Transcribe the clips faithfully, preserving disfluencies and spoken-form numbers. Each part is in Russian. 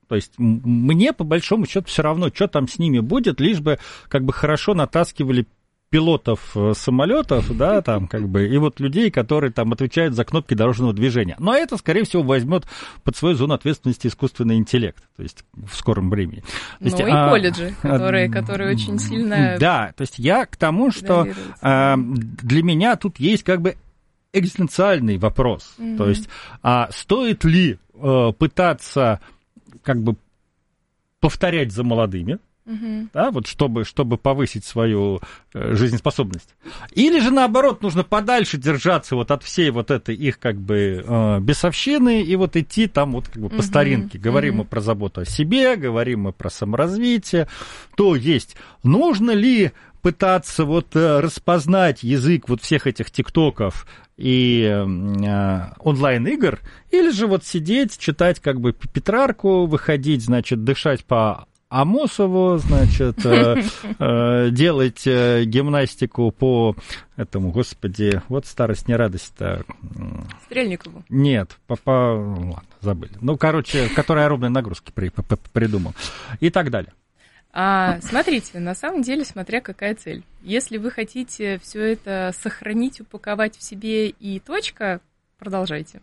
То есть мне, по большому счету, все равно, что там с ними будет, лишь бы как бы хорошо натаскивали пилотов самолетов, да, там как бы, и вот людей, которые там отвечают за кнопки дорожного движения. Но это, скорее всего, возьмет под свою зону ответственности искусственный интеллект, то есть в скором времени. То ну есть, и а, колледжи, которые, которые очень сильно... Да, то есть я к тому, что а, для меня тут есть как бы экзистенциальный вопрос. Mm-hmm. То есть а стоит ли а, пытаться как бы повторять за молодыми, Uh-huh. да, вот чтобы, чтобы повысить свою э, жизнеспособность. Или же, наоборот, нужно подальше держаться вот от всей вот этой их как бы э, бесовщины и вот идти там вот как бы по uh-huh. старинке. Говорим uh-huh. мы про заботу о себе, говорим мы про саморазвитие. То есть, нужно ли пытаться вот э, распознать язык вот всех этих тиктоков и э, онлайн-игр, или же вот сидеть, читать как бы Петрарку, выходить, значит, дышать по Амосову, значит, э, э, делать э, гимнастику по этому, господи, вот старость не радость-то. Стрельникову. Нет, по, по, ладно, забыли. Ну, короче, который аэробные нагрузки при, при, придумал. И так далее. А, смотрите, на самом деле, смотря какая цель. Если вы хотите все это сохранить, упаковать в себе и точка, продолжайте.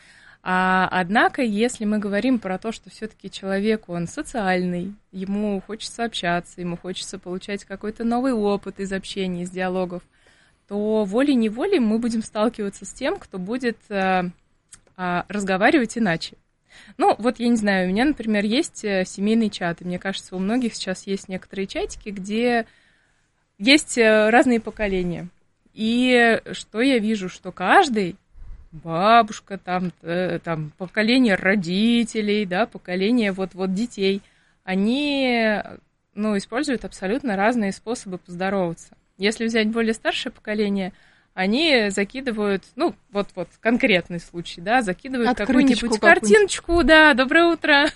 А, однако, если мы говорим про то, что все-таки человек, он социальный, ему хочется общаться, ему хочется получать какой-то новый опыт из общения, из диалогов, то волей-неволей мы будем сталкиваться с тем, кто будет а, а, разговаривать иначе. Ну, вот я не знаю, у меня, например, есть семейный чат, и мне кажется, у многих сейчас есть некоторые чатики, где есть разные поколения. И что я вижу, что каждый... бабушка, там, э, там поколение родителей, да, поколение вот, вот детей, они, ну, используют абсолютно разные способы поздороваться. Если взять более старшее поколение, они закидывают, ну, вот-вот, конкретный случай, да, закидывают какую-нибудь картиночку, да, доброе утро.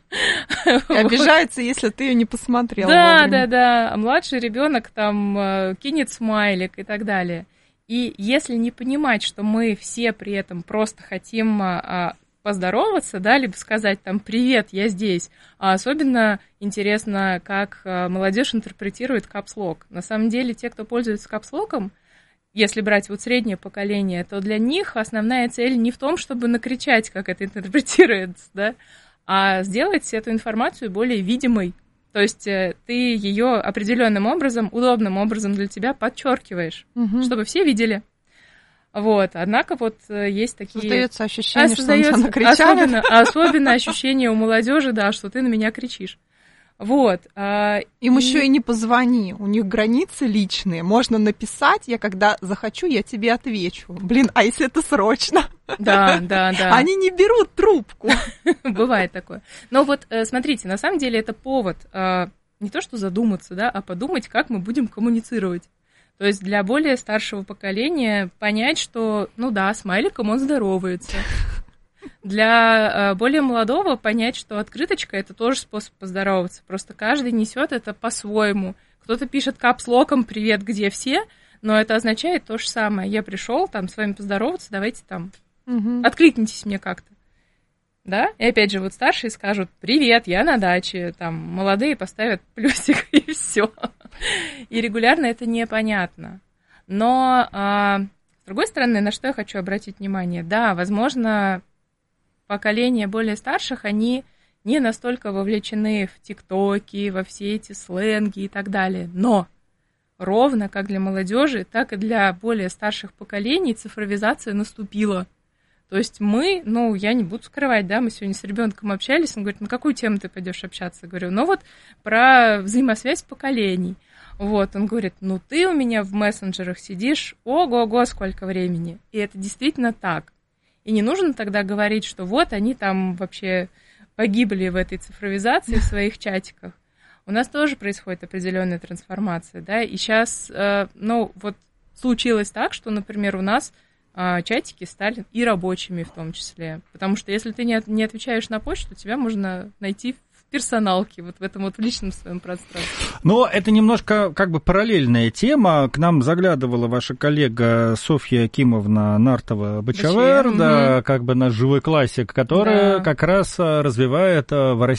И обижается, если ты ее не посмотрела. Да, да, да, а младший ребенок там кинет смайлик и так далее. И если не понимать, что мы все при этом просто хотим а, поздороваться, да, либо сказать там «привет, я здесь», а особенно интересно, как а, молодежь интерпретирует капслок. На самом деле, те, кто пользуется капслоком, если брать вот среднее поколение, то для них основная цель не в том, чтобы накричать, как это интерпретируется, да, а сделать эту информацию более видимой. То есть ты ее определенным образом, удобным образом для тебя подчеркиваешь, угу. чтобы все видели. Вот. Однако вот есть такие... Создается ощущение, а, что на тебя накричали. Особенно, особенно ощущение у молодежи, да, что ты на меня кричишь. Вот. Им и... еще и не позвони. У них границы личные. Можно написать, я когда захочу, я тебе отвечу. Блин, а если это срочно? Да, да, да. Они не берут трубку. Бывает такое. Но вот смотрите, на самом деле это повод не то что задуматься, да, а подумать, как мы будем коммуницировать. То есть для более старшего поколения понять, что, ну да, смайликом он здоровается. Для более молодого понять, что открыточка – это тоже способ поздороваться. Просто каждый несет это по-своему. Кто-то пишет капслоком «Привет, где все?», но это означает то же самое. Я пришел там с вами поздороваться, давайте там угу. откликнитесь мне как-то. Да? И опять же, вот старшие скажут «Привет, я на даче», там молодые поставят плюсик и все. И регулярно это непонятно. Но, а, с другой стороны, на что я хочу обратить внимание? Да, возможно, поколение более старших, они не настолько вовлечены в ТикТоки, во все эти сленги и так далее. Но ровно как для молодежи, так и для более старших поколений цифровизация наступила. То есть мы, ну, я не буду скрывать, да, мы сегодня с ребенком общались, он говорит, на какую тему ты пойдешь общаться? Говорю, ну вот про взаимосвязь поколений. Вот, он говорит, ну ты у меня в мессенджерах сидишь, ого-го, сколько времени. И это действительно так. И не нужно тогда говорить, что вот они там вообще погибли в этой цифровизации в своих чатиках. У нас тоже происходит определенная трансформация, да, и сейчас, э, ну, вот случилось так, что, например, у нас э, чатики стали и рабочими в том числе, потому что если ты не, от, не отвечаешь на почту, тебя можно найти в персоналке, вот в этом вот в личном своем пространстве. Но это немножко как бы параллельная тема. К нам заглядывала ваша коллега Софья Акимовна Нартова-Бочавер, да, угу. как бы наш живой классик, которая да. как раз развивает в России